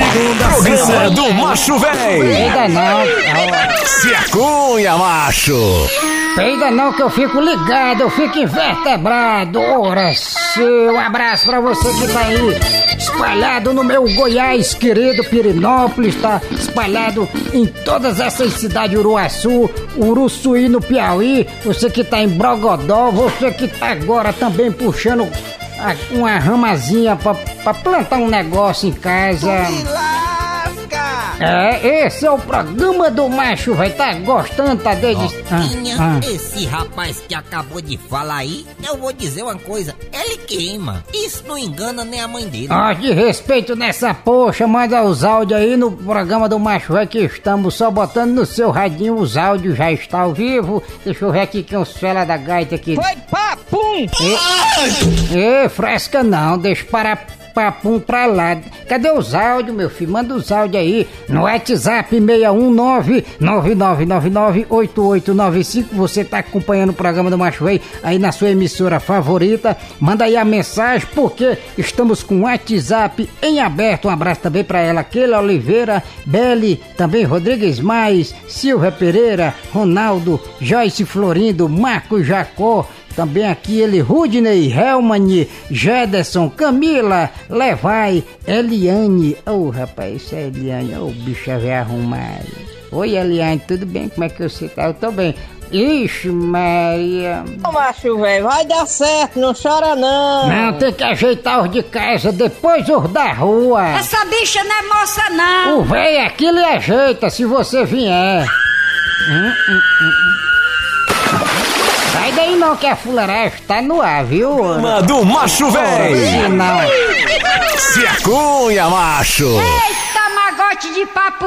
Programa do Macho Véi. Peida não. Se acunha, macho. Peida não que eu fico ligado, eu fico invertebrado. Ora, um abraço pra você que tá aí espalhado no meu Goiás, querido Pirinópolis, tá espalhado em todas essas cidades, Uruaçu, Uruçuí no Piauí, você que tá em Brogodó, você que tá agora também puxando uma ramazinha pra plantar um negócio em casa. Esse é o programa do Macho, vai tá gostando, tá desde... Esse rapaz que acabou de falar aí, eu vou dizer uma coisa, ele queima, isso não engana nem a mãe dele. De respeito nessa poxa, manda os áudios aí no programa do Macho, vai que estamos só botando no seu radinho, os áudios já estão ao vivo, deixa eu ver aqui quem é os fela da gaita aqui. Foi papum! Fresca não, deixa papum pra lá. Cadê os áudios, meu filho? Manda os áudios aí no WhatsApp 619-9999-8895. Você tá acompanhando o programa do Macho Véi aí na sua emissora favorita. Manda aí a mensagem, porque estamos com o WhatsApp em aberto. Um abraço também pra ela, Keila Oliveira, Beli, também Rodrigues Mais, Silvia Pereira, Ronaldo, Joyce Florindo, Marco Jacó. Também aqui ele, Rudney, Helmani, Jederson, Camila, Levai, Eliane. Rapaz, isso é Eliane, bicha velha arrumada. Oi, Eliane, tudo bem? Como é que você tá? Eu tô bem. Ixi, Maria. Ô, Macho Véi, vai dar certo, não chora não. Não, tem que ajeitar os de casa, depois os da rua. Essa bicha não é moça não. O véi aqui lhe ajeita se você vier. Sai daí não, que a fuleiragem tá no ar, viu? Programa do Macho Véi. Não. Se acunha, macho. Eita, magote de papo